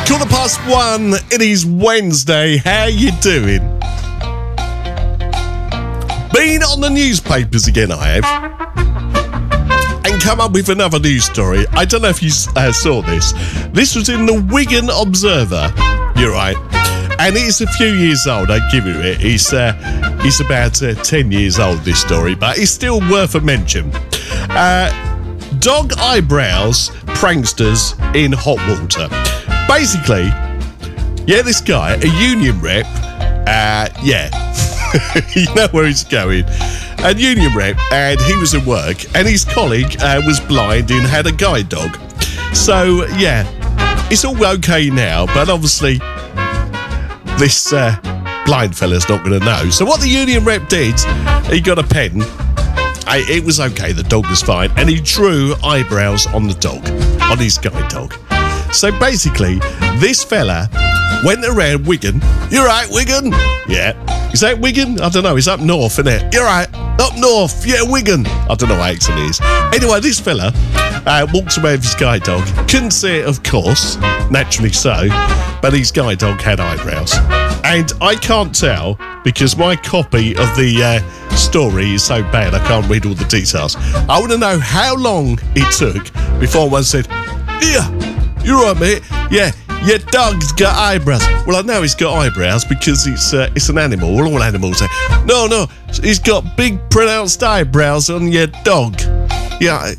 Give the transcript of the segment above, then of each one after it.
1:15. It is Wednesday. How you doing? Been on the newspapers again, I have. And come up with another news story. I don't know if you saw this. This was in the Wigan Observer. You're right. And it's a few years old, I give you it. It's about 10 years old, this story, but it's still worth a mention. Dog eyebrows pranksters in hot water. Basically, this guy, a union rep, you know where he's going. A union rep, and he was at work, and his colleague was blind and had a guide dog. So, it's all okay now, but obviously, this blind fella's not going to know. So what the union rep did, he got a pen. It was okay, the dog was fine, and he drew eyebrows on the dog, on his guide dog. So basically, this fella went around Wigan. You're right, Wigan? Yeah. Is that Wigan? I don't know. It's up north, isn't it? You're right. Up north. Yeah, Wigan. I don't know what accent it is. Anyway, this fella walks around with his guide dog. Couldn't see it, of course. Naturally so. But his guide dog had eyebrows. And I can't tell because my copy of the story is so bad I can't read all the details. I want to know how long it took before one said, "Yeah, you're right, mate. Yeah, your dog's got eyebrows." Well, I know he's got eyebrows because it's an animal. Well, all animals say, no, he's got big pronounced eyebrows on your dog. Yeah.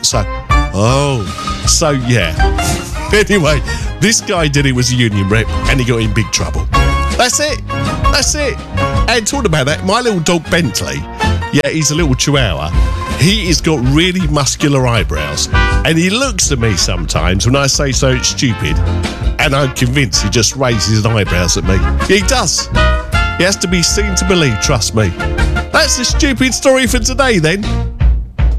Anyway, this guy did it, was a union rep, and he got in big trouble. That's it. And talking about that, my little dog Bentley, he's a little chihuahua. He's got really muscular eyebrows, and he looks at me sometimes when I say something stupid, and I'm convinced he just raises his eyebrows at me. He does. He has to be seen to believe, trust me. That's the stupid story for today then.